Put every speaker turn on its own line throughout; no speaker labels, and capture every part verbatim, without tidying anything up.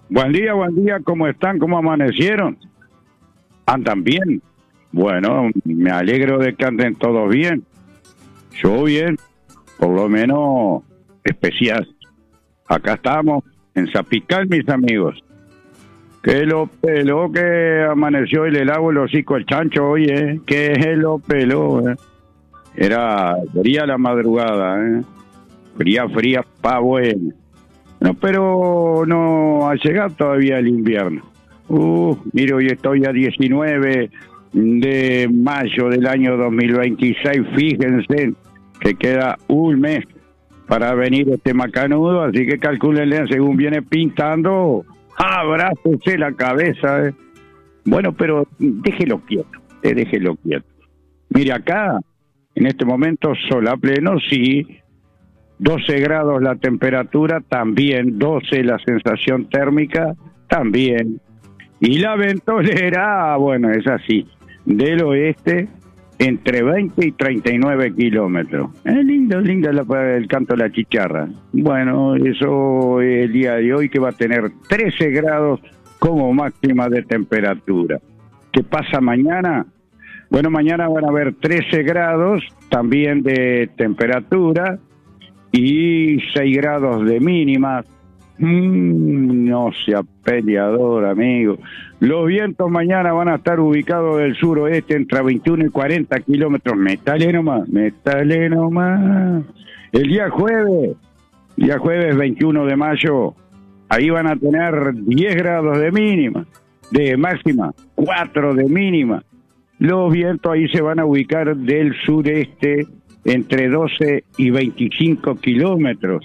Buen día, buen día, ¿cómo están? ¿Cómo amanecieron? ¿Andan bien? Bueno, me alegro de que anden todos bien. Yo bien, por lo menos especial. Acá estamos, en Zapical, mis amigos. Que lo peló que amaneció y le lavo el hocico al chancho, oye, que lo peló, eh. Era fría la madrugada, eh. Fría, fría, pa' bueno. No, pero no ha llegado todavía el invierno. Uh, mire, hoy estoy a diecinueve de mayo del año dos mil veintiséis. Fíjense que queda un mes para venir este macanudo, así que calcúlenle según viene pintando, abrácese la cabeza. Eh. Bueno, pero déjelo quieto, eh, déjelo quieto. Mire, acá, en este momento, sol a pleno, sí. doce grados la temperatura, también. doce la sensación térmica, también. Y la ventolera, bueno, es así, del oeste, entre veinte y treinta y nueve kilómetros. Es lindo, lindo la, el canto de la chicharra. Bueno, eso es el día de hoy, que va a tener trece grados como máxima de temperatura. ¿Qué pasa mañana? Bueno, mañana van a haber trece grados también de temperatura, y seis grados de mínima. Mm, no sea peleador, amigo. Los vientos mañana van a estar ubicados del suroeste entre veintiuno y cuarenta kilómetros. Metale nomás, metale nomás. El día jueves, día jueves veintiuno de mayo, ahí van a tener diez grados de mínima, de máxima, cuatro de mínima. Los vientos ahí se van a ubicar del sureste entre doce y veinticinco kilómetros.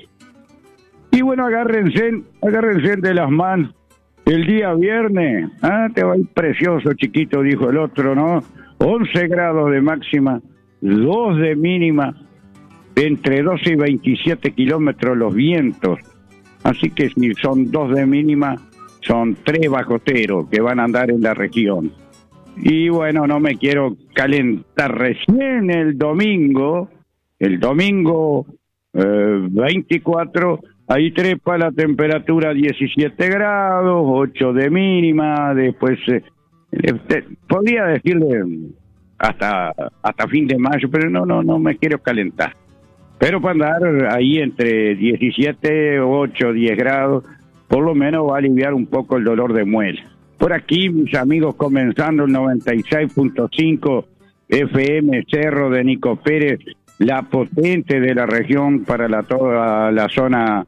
Y bueno, agárrense, agárrense de las manos. El día viernes, ah, te va a ir precioso, chiquito, dijo el otro, ¿no? once grados de máxima, dos de mínima, entre doce y veintisiete kilómetros los vientos. Así que si son dos de mínima, son tres bajo cero que van a andar en la región. Y bueno, no me quiero calentar. Recién el domingo, el domingo eh, veinticuatro, ahí trepa la temperatura diecisiete grados, ocho de mínima, después, eh, eh, podría decirle hasta, hasta fin de mayo, pero no, no, no me quiero calentar. Pero para andar ahí entre diecisiete, ocho, diez grados, por lo menos va a aliviar un poco el dolor de muela. Por aquí, mis amigos, comenzando el noventa y seis punto cinco F M Cerro de Nico Pérez, la potente de la región para la, toda la zona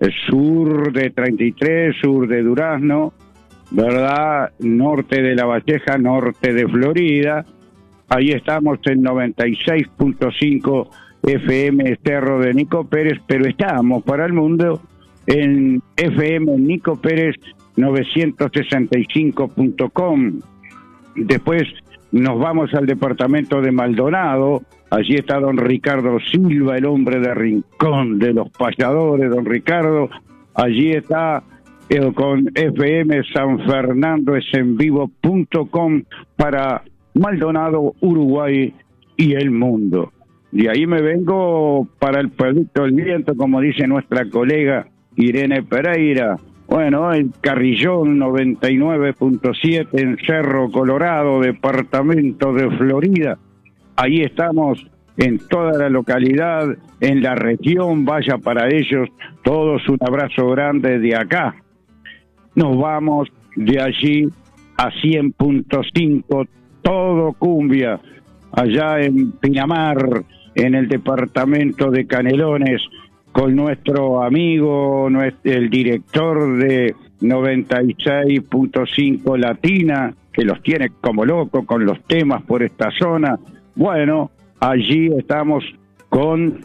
sur de treinta y tres, sur de Durazno, ¿verdad? Norte de La Valleja, norte de Florida. Ahí estamos en noventa y seis punto cinco F M Cerro de Nico Pérez, pero estamos para el mundo en F M Nico Pérez novecientos sesenta y cinco punto com. Después nos vamos al departamento de Maldonado. Allí está don Ricardo Silva, el hombre de Rincón de los Payadores, don Ricardo. Allí está eh, con F M San Fernando es en vivo punto com para Maldonado, Uruguay y el mundo. De ahí me vengo para el Pueblito del Viento, como dice nuestra colega Irene Pereira. Bueno, el Carrillón noventa y nueve punto siete en Cerro Colorado, departamento de Florida. Ahí estamos en toda la localidad, en la región, vaya para ellos, todos un abrazo grande de acá. Nos vamos de allí a cien punto cinco, todo cumbia, allá en Pinamar, en el departamento de Canelones, con nuestro amigo, el director de noventa y seis punto cinco Latina, que los tiene como loco con los temas por esta zona. Bueno, allí estamos con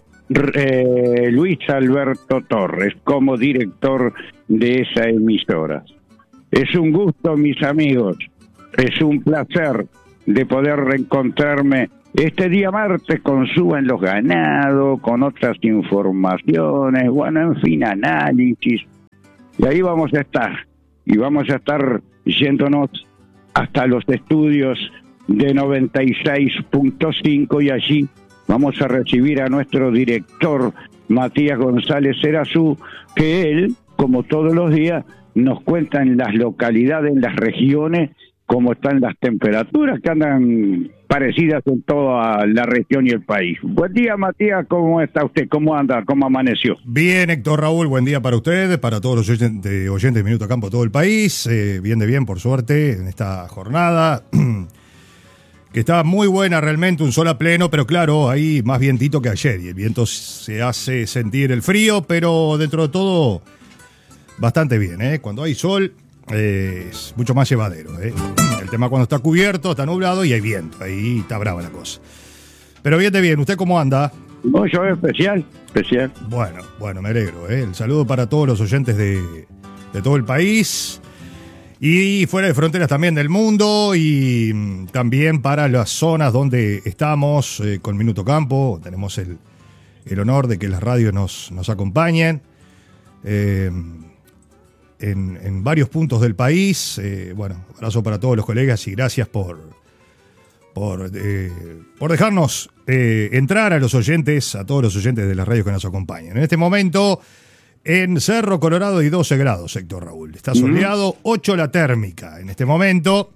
eh, Luis Alberto Torres como director de esa emisora. Es un gusto, mis amigos, es un placer de poder reencontrarme este día martes con Suben los Ganados, con otras informaciones, bueno, en fin, análisis. Y ahí vamos a estar, y vamos a estar yéndonos hasta los estudios de noventa y seis punto cinco, y allí vamos a recibir a nuestro director Matías González Erazú, que él, como todos los días, nos cuentan las localidades, en las regiones, cómo están las temperaturas, que andan parecidas en toda la región y el país. Buen día, Matías, ¿cómo está usted? ¿Cómo anda? ¿Cómo amaneció?
Bien, Héctor Raúl, buen día para ustedes, para todos los oyentes, oyentes de Minuto Campo, todo el país. Eh, bien de bien, por suerte, en esta jornada, que está muy buena realmente, un sol a pleno, pero claro, hay más vientito que ayer, y el viento se hace sentir el frío, pero dentro de todo, bastante bien, ¿eh? Cuando hay sol, eh, es mucho más llevadero, ¿eh? El tema cuando está cubierto, está nublado y hay viento, ahí está brava la cosa. Pero bien de bien, ¿usted cómo anda?
No, yo especial, especial.
Bueno, bueno, me alegro, ¿eh? El saludo para todos los oyentes de, de todo el país y fuera de fronteras también del mundo, y mm, también para las zonas donde estamos eh, con Minuto Campo. Tenemos el, el honor de que las radios nos, nos acompañen eh, en, en varios puntos del país. Eh, bueno, abrazo para todos los colegas y gracias por, por, eh, por dejarnos eh, entrar a los oyentes, a todos los oyentes de las radios que nos acompañan. En este momento, en Cerro Colorado hay doce grados, Héctor Raúl. Está soleado, ocho la térmica en este momento.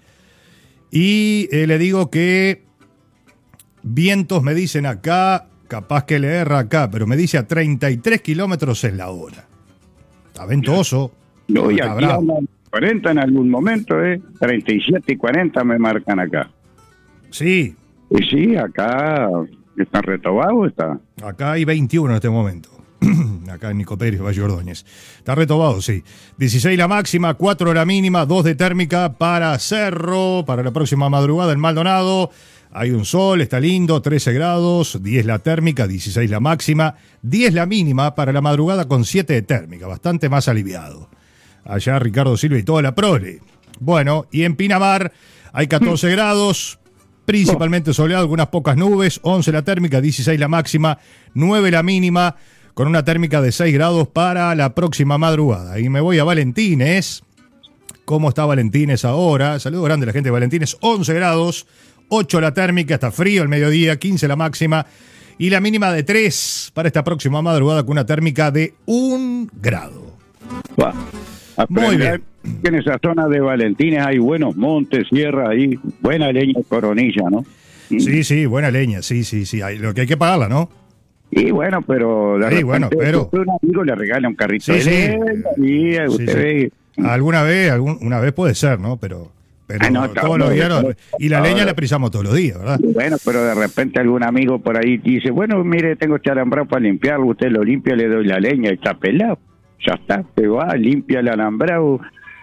Y eh, le digo que vientos me dicen acá, capaz que le erra acá, pero me dice a treinta y tres kilómetros en la hora. Está ventoso.
No, y aquí andan cuarenta en algún momento, ¿eh? treinta y siete y cuarenta me marcan acá.
Sí.
Y sí, acá está retobado, está.
Acá hay veintiuno en este momento. Acá en Nico Pérez, Valle Ordóñez. Está retobado, sí. dieciséis la máxima, cuatro la mínima, dos de térmica para Cerro, para la próxima madrugada en Maldonado. Hay un sol, está lindo, trece grados, diez la térmica, dieciséis la máxima, diez la mínima para la madrugada con siete de térmica, bastante más aliviado. Allá Ricardo Silva y toda la prole. Bueno, y en Pinamar hay catorce grados, principalmente soleado, algunas pocas nubes, once la térmica, dieciséis la máxima, nueve la mínima, con una térmica de seis grados para la próxima madrugada. Y me voy a Valentines. ¿Cómo está Valentines ahora? Saludo grande a la gente de Valentines, once grados, ocho la térmica, está frío el mediodía, quince la máxima y la mínima de tres para esta próxima madrugada con una térmica de un grado.
Wow.
Muy bien.
En esa zona de Valentines hay buenos montes, sierras, ahí, buena leña y coronilla, ¿no?
Sí, sí, buena leña, sí, sí, sí. Hay, lo que hay que pagarla, ¿no?
Y bueno, pero de
sí, bueno, pero
un amigo le regala un carrito
sí,
de
sí.
leña y usted
sí,
ve.
Sí. Alguna vez, algún, una vez puede ser, ¿no? Pero, pero
ah, no,
todos los días, no, y la
ahora,
leña la prisamos todos los días, ¿verdad?
Bueno, pero de repente algún amigo por ahí dice, bueno, mire, tengo este alambrado para limpiarlo, usted lo limpia, le doy la leña y está pelado. Ya está, te va, limpia el alambrado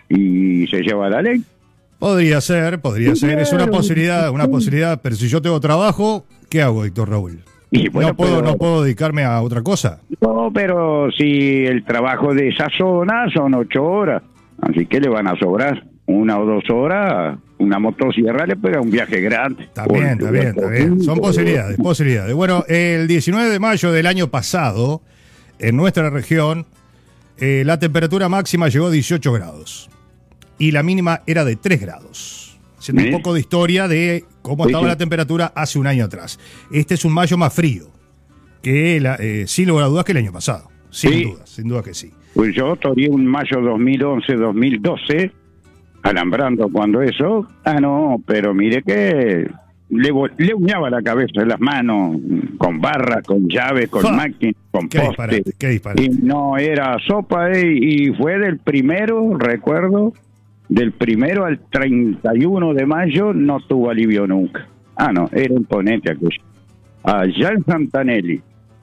y se lleva la leña.
Podría ser, podría ser, es una posibilidad, una posibilidad, pero si yo tengo trabajo, ¿qué hago, Héctor Raúl?
Y bueno,
no puedo,
pero,
no puedo dedicarme a otra cosa.
No, pero si el trabajo de esa zona son ocho horas, así que le van a sobrar una o dos horas. Una motosierra le pega un viaje grande.
Está bien, está bien, está bien. Son posibilidades, posibilidades. Bueno, el diecinueve de mayo del año pasado, en nuestra región, eh, la temperatura máxima llegó a dieciocho grados y la mínima era de tres grados. Haciendo ¿Sí? un poco de historia de cómo estaba sí, sí. la temperatura hace un año atrás. Este es un mayo más frío que, la, eh, sin lugar a dudas, que el año pasado. Sin sí. duda, sin duda que sí.
Pues yo toreé un mayo dos mil once, dos mil doce, alambrando cuando eso. Ah, no, pero mire que le, le uñaba la cabeza en las manos, con barra, con llave, con máquina, con
qué
poste.
Disparate, qué disparate.
Y no era sopa, eh, y fue del primero, recuerdo, del primero al treinta y uno de mayo no tuvo alivio nunca. Ah, no, era imponente aquello. Allá en Santanelli.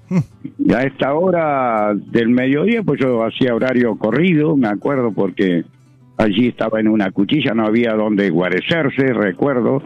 Ya a esta hora del mediodía, pues yo hacía horario corrido, me acuerdo, porque allí estaba en una cuchilla, no había donde guarecerse, recuerdo.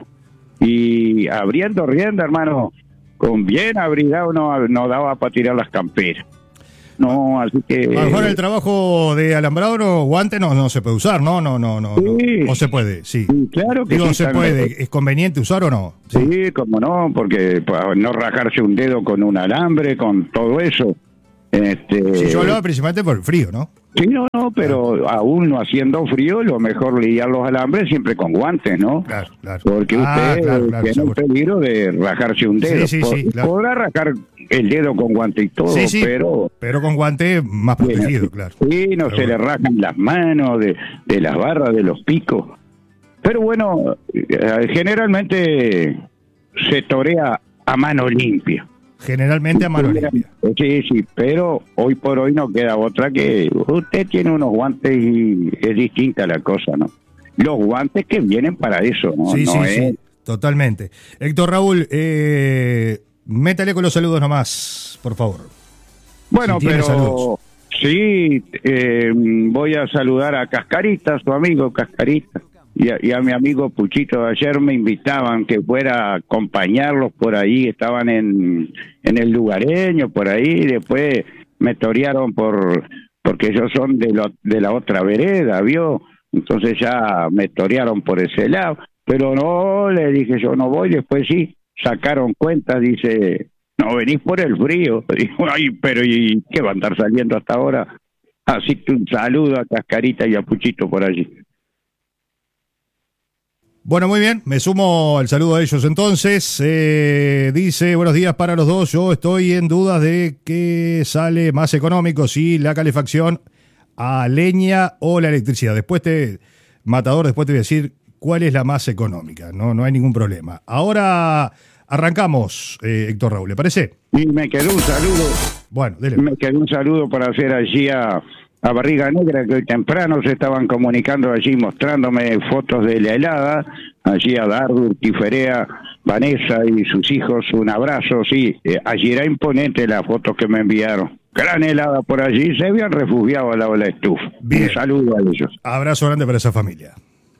Y abriendo rienda, hermano, con bien abrigado no, no daba para tirar las camperas. No, así que...
A lo mejor el trabajo de alambrado o guante no, no se puede usar, ¿no? No, no, no. Sí. No. ¿O se puede? Sí.
sí claro que
Digo,
sí,
se puede. ¿Es conveniente usar o no?
Sí, sí como no, porque para no rajarse un dedo con un alambre, con todo eso. Este...
Sí, yo hablaba principalmente por el frío, ¿no?
Sí, no, no, pero ah. aún no haciendo frío, lo mejor lidiar los alambres siempre con guantes, ¿no?
Claro, claro.
Porque
ah,
usted
claro, claro,
tiene
seguro.
un peligro de rajarse un dedo.
Sí, sí, sí, claro.
Podrá rajar el dedo con guante y todo,
sí, sí,
pero...
pero con guante más protegido,
Bueno,
claro.
sí, no
Pero
se le
bueno.
rajan las manos de, de las barras, de los picos. Pero bueno, eh, generalmente se torea a mano limpia.
Generalmente a mano limpia.
Sí, sí, pero hoy por hoy no queda otra que usted tiene unos guantes y es distinta la cosa, ¿no? Los guantes que vienen para eso, ¿no?
Sí,
no
sí,
es...
sí, totalmente. Héctor Raúl, eh, métale con los saludos nomás, por favor.
Bueno,
Si tiene
pero
saludos.
sí, eh, voy a saludar a Cascarita, su amigo Cascarita, y a, y a mi amigo Puchito. Ayer me invitaban que fuera a acompañarlos por ahí, estaban en, en el lugareño, por ahí, y después me torearon por, porque ellos son de, lo, de la otra vereda, ¿vio? Entonces ya me torearon por ese lado, pero no, le dije yo no voy, después sí, sacaron cuentas, dice... No, venís por el frío. Digo, ay, pero ¿y qué va a andar saliendo hasta ahora? Así que un saludo a Cascarita y a Puchito por allí.
Bueno, muy bien, me sumo al saludo a ellos entonces. Eh, dice, buenos días para los dos, yo estoy en dudas de qué sale más económico, si la calefacción a leña o la electricidad. Después te, Matador, después te voy a decir cuál es la más económica, no, no hay ningún problema. Ahora... Arrancamos, eh, Héctor Raúl, ¿le parece?
Y me quedó un saludo.
Bueno, dele.
Me quedó un saludo para hacer allí a, a Barriga Negra, que hoy temprano se estaban comunicando allí, mostrándome fotos de la helada. Allí a Dardo, Tiferea, Vanessa y sus hijos, un abrazo. Sí, eh, allí era imponente la foto que me enviaron. Gran helada por allí, se habían refugiado al lado de la estufa.
Bien.
Un saludo a ellos.
Abrazo grande para esa familia.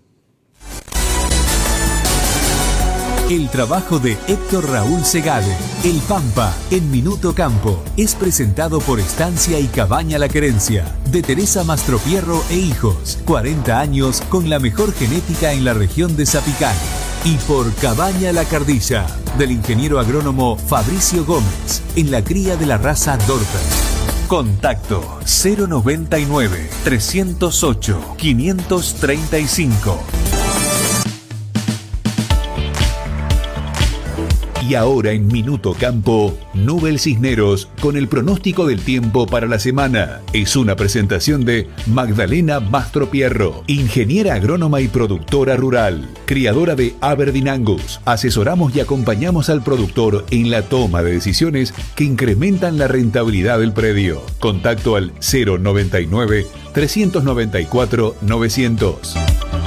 El trabajo de Héctor Raúl Segade, El Pampa, en Minuto Campo, es presentado por Estancia y Cabaña La Querencia, de Teresa Mastropierro e Hijos, cuarenta años con la mejor genética en la región de Zapicán. Y por Cabaña La Cardilla, del ingeniero agrónomo Fabricio Gómez, en la cría de la raza Dorper. Contacto cero noventa y nueve, trescientos ocho, quinientos treinta y cinco. Y ahora en Minuto Campo, Nubel Cisneros con el pronóstico del tiempo para la semana. Es una presentación de Magdalena Mastropierro, ingeniera agrónoma y productora rural, criadora de Aberdeen Angus. Asesoramos y acompañamos al productor en la toma de decisiones que incrementan la rentabilidad del predio. Contacto al cero noventa y nueve, trescientos noventa y cuatro, novecientos.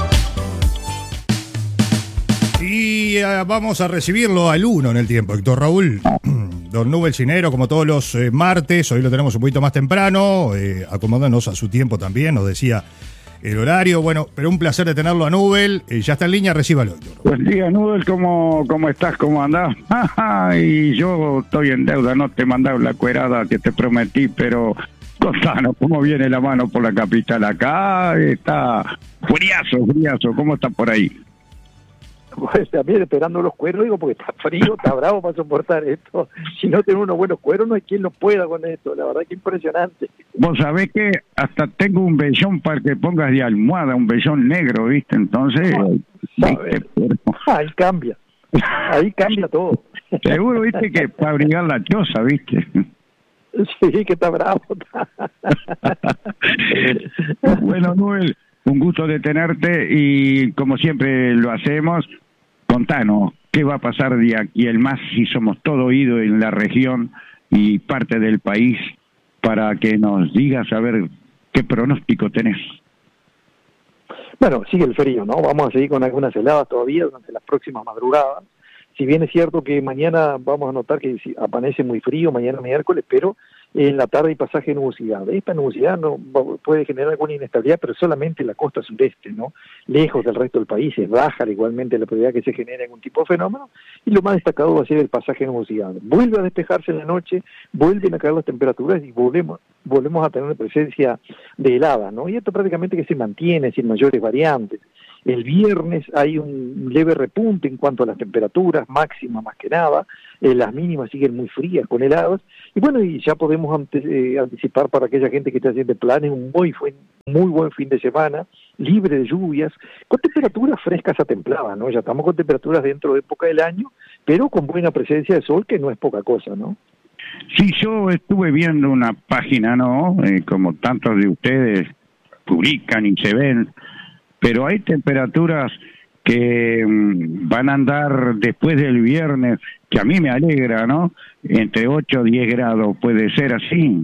Y uh, vamos a recibirlo al uno en el tiempo, Héctor Raúl. Don Nubel Cisneros, como todos los eh, martes, hoy lo tenemos un poquito más temprano, eh, acomodándonos a su tiempo también, nos decía el horario. Bueno, pero un placer de tenerlo a Nubel. Eh, ya está en línea, recíbalo, Héctor.
Buen día, Nubel, ¿cómo, cómo estás? ¿Cómo andás? Y yo estoy en deuda, no te he mandado la cuerada que te prometí, pero contanos, ¿cómo viene la mano por la capital acá? Está friazo, friazo, ¿cómo está por ahí?
Pues también esperando los cueros, digo, porque está frío, está bravo para soportar esto. Si no tenemos unos buenos cueros, no hay quien lo pueda con esto. La verdad que impresionante.
Vos sabés que hasta tengo un vellón para que pongas de almohada, un vellón negro, ¿viste? Entonces,
¿viste? Pero... ahí cambia, ahí cambia todo.
Seguro, ¿viste? Que para abrigar la choza, ¿viste?
Sí, que está bravo.
Bueno, Noel, un gusto de tenerte y como siempre lo hacemos, contanos, ¿qué va a pasar de aquí el más si somos todo oído en la región y parte del país para que nos digas a ver qué pronóstico tenés?
Bueno, sigue el frío, ¿no? Vamos a seguir con algunas heladas todavía durante las próximas madrugadas. Si bien es cierto que mañana vamos a notar que amanece muy frío, mañana miércoles, pero en la tarde hay pasaje de nubosidad. Esta nubosidad no puede generar alguna inestabilidad, pero solamente en la costa sureste, ¿no? Lejos del resto del país es baja igualmente la probabilidad que se genere algún tipo de fenómeno, y lo más destacado va a ser el pasaje de nubosidad. Vuelve a despejarse en la noche, vuelven a caer las temperaturas y volvemos volvemos a tener presencia de helada, ¿no? Y esto prácticamente que se mantiene sin mayores variantes. El viernes hay un leve repunte en cuanto a las temperaturas máximas más que nada, eh, las mínimas siguen muy frías con heladas, y bueno, y ya podemos ante, eh, anticipar para aquella gente que está haciendo planes un muy, muy buen fin de semana, libre de lluvias, con temperaturas frescas a templadas, ¿no? Ya estamos con temperaturas dentro de época del año, pero con buena presencia de sol, que no es poca cosa, ¿no?
Sí, yo estuve viendo una página, ¿no? Eh, como tantos de ustedes publican y se ven, pero hay temperaturas que mm, van a andar después del viernes, que a mí me alegra, ¿no? Entre ocho o diez grados, ¿puede ser así?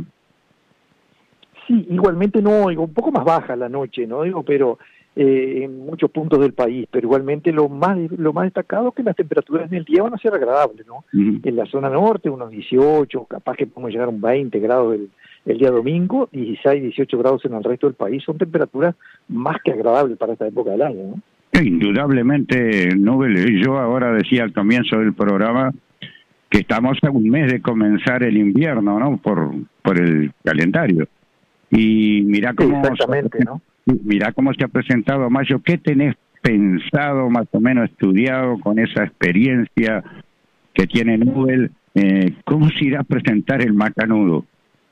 Sí, igualmente no, digo, un poco más baja la noche, ¿no? Digo, pero eh, en muchos puntos del país, pero igualmente lo más lo más destacado es que las temperaturas en el día van a ser agradables, ¿no? Uh-huh. En la zona norte unos dieciocho, capaz que podemos llegar a un veinte grados el, el día domingo, dieciséis, dieciocho grados en el resto del país, son temperaturas más que agradables para esta época del año, ¿no?
Indudablemente, Nubel, yo ahora decía al comienzo del programa que estamos a un mes de comenzar el invierno, ¿no? Por, por el calendario. Y mira cómo,
exactamente, ¿no?
Mira cómo se ha presentado mayo. ¿Qué tenés pensado, más o menos estudiado con esa experiencia que tiene Nubel? Eh, ¿Cómo se irá a presentar el Macanudo?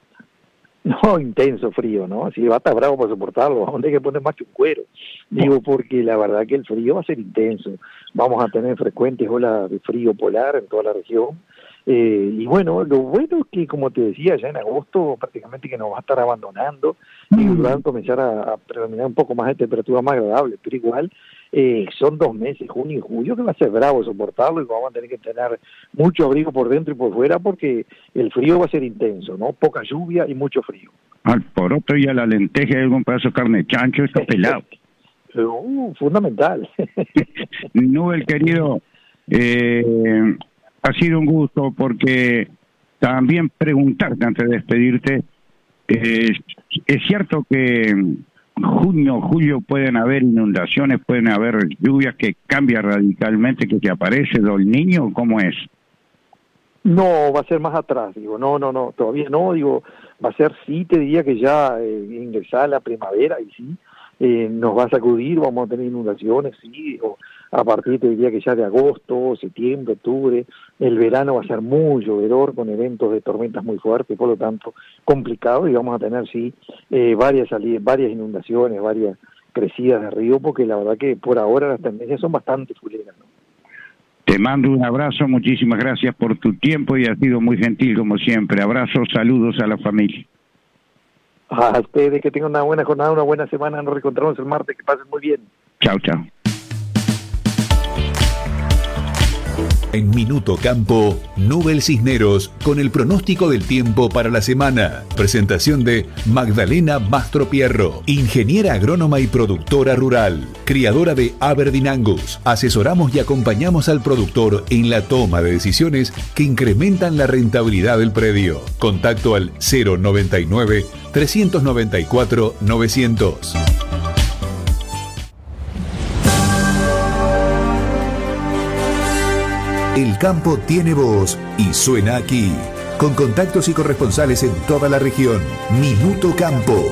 No, intenso frío, ¿no? Si va a estar bravo para soportarlo, vamos a tener que poner más que un cuero. Digo, porque la verdad que el frío va a ser intenso. Vamos a tener frecuentes olas de frío polar en toda la región. Eh, y bueno, lo bueno es que, como te decía, ya en agosto prácticamente que nos va a estar abandonando y van a comenzar a, a predominar un poco más de temperatura más agradable, pero igual eh, son dos meses, junio y julio, que va a ser bravo soportarlo y vamos a tener que tener mucho abrigo por dentro y por fuera porque el frío va a ser intenso, ¿no? Poca lluvia y mucho frío.
Al poroto y a la lenteja y algún pedazo de carne de chancho está pelado.
uh, fundamental.
Nubel, querido, eh, ha sido un gusto porque también preguntarte antes de despedirte, eh, es cierto que junio, julio pueden haber inundaciones, pueden haber lluvias que cambian radicalmente, que te aparece del niño, ¿cómo es?
No, va a ser más atrás, digo, no, no, no, todavía no, digo, va a ser, sí, te diría que ya eh, ingresada la primavera y sí, eh, nos va a sacudir, vamos a tener inundaciones, sí, digo, a partir te diría que ya de agosto, septiembre, octubre, el verano va a ser muy llovedor con eventos de tormentas muy fuertes, por lo tanto complicado y vamos a tener sí eh, varias salidas, varias inundaciones, varias crecidas de río, porque la verdad que por ahora las tendencias son bastante fuleras, ¿no?
Te mando un abrazo, muchísimas gracias por tu tiempo y has sido muy gentil como siempre. Abrazos, saludos a la familia.
A ustedes que tengan una buena jornada, una buena semana, nos reencontramos el martes, que pasen muy bien.
Chao, chao.
En Minuto Campo, Nubel Cisneros con el pronóstico del tiempo para la semana. Presentación de Magdalena Mastropierro, ingeniera agrónoma y productora rural, criadora de Aberdeen Angus. Asesoramos y acompañamos al productor en la toma de decisiones que incrementan la rentabilidad del predio. Contacto al cero noventa y nueve, trescientos noventa y cuatro, novecientos. El campo tiene voz y suena aquí, con contactos y corresponsales en toda la región. Minuto Campo.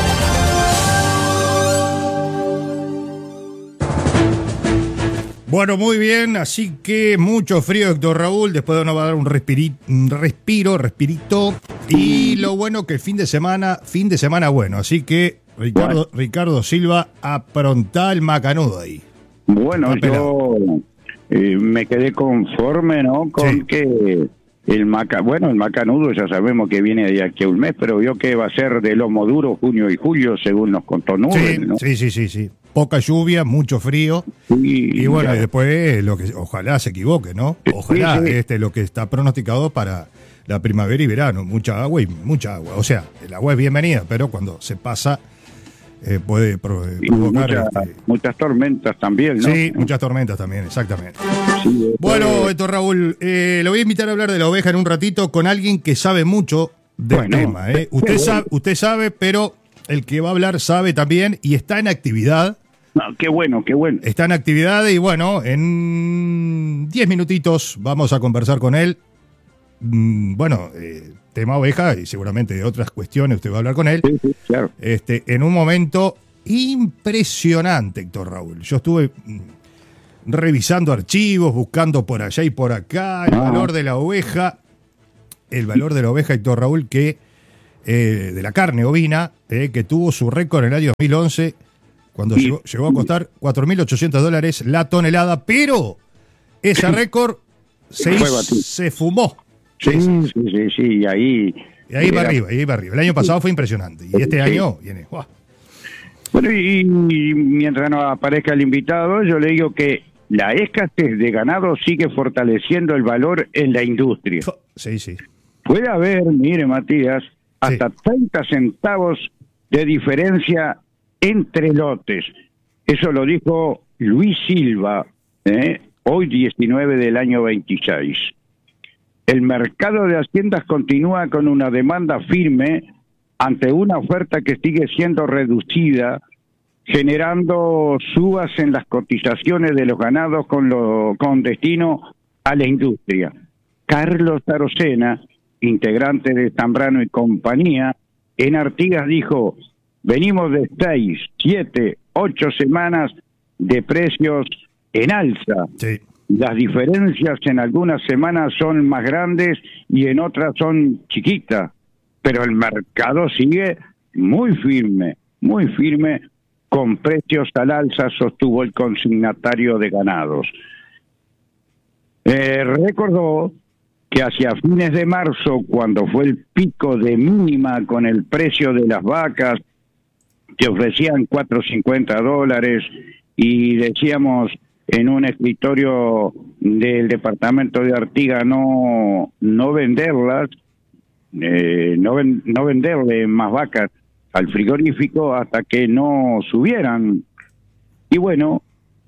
Bueno, muy bien, así que mucho frío, Héctor Raúl, después nos va a dar un, respiri, un respiro, respirito, y lo bueno que el fin de semana, fin de semana bueno, así que Ricardo, Ricardo Silva, aprontá el macanudo ahí.
Bueno, yo... Eh, me quedé conforme, ¿no? Con sí. que el maca, bueno, el macanudo ya sabemos que viene de aquí a un mes, pero vio que va a ser de lomo duro junio y julio, según nos contó Nubel,
sí,
¿no?
Sí, sí, sí, sí. Poca lluvia, mucho frío. Sí, y bueno, y después lo que ojalá se equivoque, ¿no? Ojalá sí, sí. este lo que está pronosticado para la primavera y verano, mucha agua y mucha agua. O sea, el agua es bienvenida, pero cuando se pasa Eh, puede provocar
mucha, este... muchas tormentas también, ¿no?
Sí, muchas tormentas también, exactamente. Sí, bueno, esto Raúl, eh, lo voy a invitar a hablar de la oveja en un ratito con alguien que sabe mucho del bueno, tema. ¿eh? Usted, bueno. sabe, usted sabe, pero el que va a hablar sabe también y está en actividad.
No, qué bueno, qué bueno.
Está en actividad y bueno, en diez minutitos vamos a conversar con él. Mm, bueno, eh, tema oveja y seguramente de otras cuestiones usted va a hablar con él.
Sí, sí, claro.
Este, en un momento impresionante, Héctor Raúl. Yo estuve revisando archivos, buscando por allá y por acá el ah. valor de la oveja, el valor de la oveja, Héctor Raúl, que eh, de la carne ovina, eh, que tuvo su récord en el año dos mil once, cuando sí. llegó, llegó a costar cuatro mil ochocientos dólares la tonelada, pero ese récord se, hizo, se fumó.
Sí, sí, sí, sí, y ahí...
Y ahí va
era...
arriba, y ahí va arriba. El año pasado fue impresionante, y este
Sí.
año viene... ¡Wow!
Bueno, y, y mientras no aparezca el invitado, yo le digo que la escasez de ganado sigue fortaleciendo el valor en la industria.
Sí, sí.
Puede haber, mire Matías, hasta
Sí.
treinta centavos de diferencia entre lotes. Eso lo dijo Luis Silva, ¿eh? Hoy diecinueve del año veintiséis. El mercado de haciendas continúa con una demanda firme ante una oferta que sigue siendo reducida, generando subas en las cotizaciones de los ganados con, lo, con destino a la industria. Carlos Arocena, integrante de Zambrano y compañía, en Artigas dijo: venimos de seis, siete, ocho semanas de precios en alza.
Sí.
Las diferencias en algunas semanas son más grandes y en otras son chiquitas, pero el mercado sigue muy firme, muy firme, con precios al alza, sostuvo el consignatario de ganados. Eh, recordó que hacia fines de marzo, cuando fue el pico de mínima con el precio de las vacas, que ofrecían cuatro cincuenta dólares, y decíamos en un escritorio del departamento de Artigas no, no venderlas, eh, no, ven, no venderle más vacas al frigorífico hasta que no subieran. Y bueno,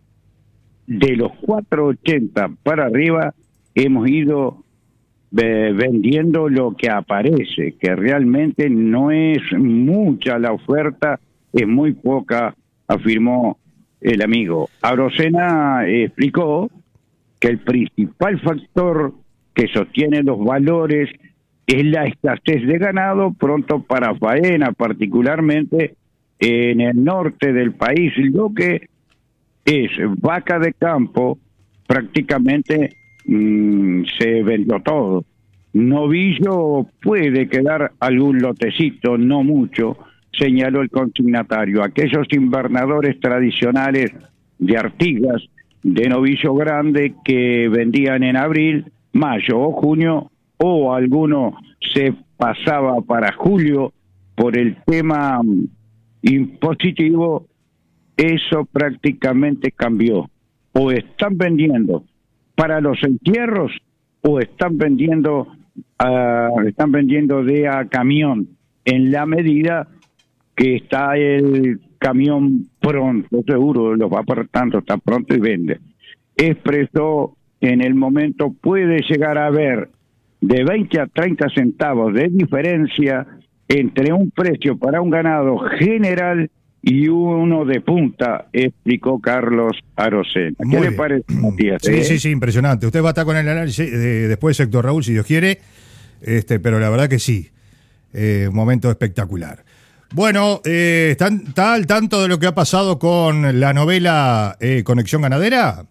de los cuatro ochenta para arriba hemos ido eh, vendiendo lo que aparece, que realmente no es mucha la oferta, es muy poca, afirmó el amigo. Arocena explicó que el principal factor que sostiene los valores es la escasez de ganado pronto para faena, particularmente en el norte del país, lo que es vaca de campo, prácticamente mmm, se vendió todo. Novillo puede quedar algún lotecito, no mucho, señaló el consignatario. Aquellos invernadores tradicionales de Artigas, de novillo grande, que vendían en abril, mayo o junio, o alguno se pasaba para julio por el tema impositivo, eso prácticamente cambió. O están vendiendo para los entierros o están vendiendo uh, están vendiendo de a camión, en la medida que está el camión pronto, seguro, los va apartando, está pronto y vende. Expresó, en el momento puede llegar a haber de veinte a treinta centavos de diferencia entre un precio para un ganado general y uno de punta, explicó Carlos Arocena. ¿Qué
Muy
le
bien.
parece, Matías?
Sí,
¿Eh?
sí, sí, impresionante. Usted va a estar con el análisis de, después, sector Raúl, si Dios quiere, este, pero la verdad que sí, eh, un momento espectacular. Bueno, eh, ¿están, ¿está al tanto de lo que ha pasado con la novela eh, Conexión Ganadera?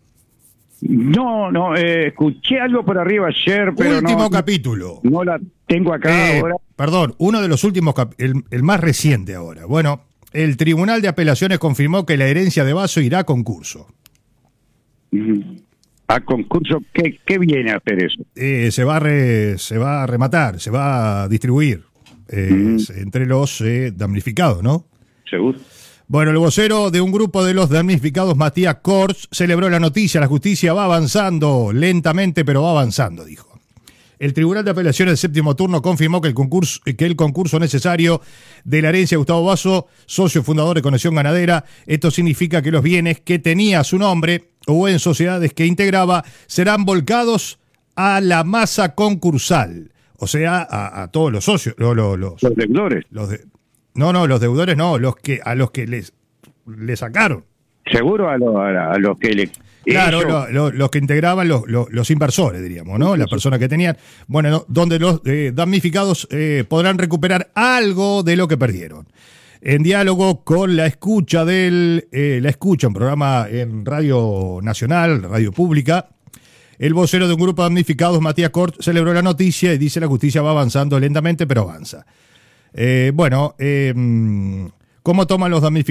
No, no, eh, escuché algo por arriba ayer, pero
Último
no,
capítulo.
no la tengo acá
Eh,
ahora.
perdón, uno de los últimos, cap- el, el más reciente ahora. Bueno, el Tribunal de Apelaciones confirmó que la herencia de Basso irá a concurso.
A concurso, ¿qué, qué viene a hacer eso?
Eh, se, va a re- se va a rematar, se va a distribuir eh,
Mm.
entre los eh, damnificados, ¿no?
Seguro.
Bueno, el vocero de un grupo de los damnificados, Matías Corts, celebró la noticia. La justicia va avanzando, lentamente, pero va avanzando, dijo. El Tribunal de Apelaciones del Séptimo Turno confirmó que el concurso, que el concurso necesario de la herencia de Gustavo Basso, socio fundador de Conexión Ganadera, esto significa que los bienes que tenía su nombre o en sociedades que integraba serán volcados a la masa concursal, o sea, a, a todos los socios, lo- lo- los,
Los deudores.
los de, no, no, los deudores no, los que a los que les, les sacaron.
Seguro a, lo- a, a los que le...
Claro,
ellos-
lo- lo- los que integraban los, los, los inversores, diríamos, ¿no? Las personas que tenían. Bueno, no, donde los eh, damnificados eh, podrán recuperar algo de lo que perdieron. En diálogo con la escucha del, eh, la escucha, un programa en Radio Nacional, Radio Pública, el vocero de un grupo de damnificados, Matías Cort, celebró la noticia y dice la justicia va avanzando lentamente, pero avanza. Eh, bueno, eh, ¿cómo toman los damnificados?